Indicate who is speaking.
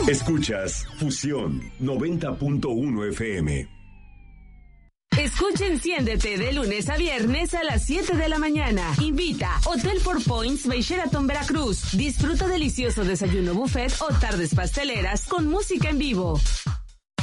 Speaker 1: Escuchas Fusión 90.1 FM.
Speaker 2: Escucha Enciéndete de lunes a viernes a las 7 de la mañana. Invita Hotel Four Points by Sheraton Veracruz. Disfruta delicioso desayuno buffet o tardes pasteleras con música en vivo.